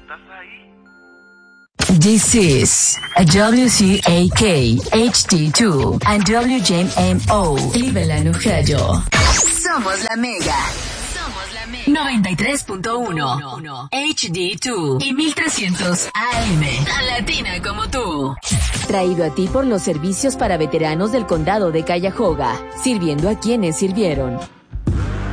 This is WCAK HD2 and WJMO Cleveland, Ohio. Somos la Mega. 93.1 HD2 y 1300 AM. Tan latina como tú. Traído a ti por los servicios para veteranos del condado de Cuyahoga, sirviendo a quienes sirvieron.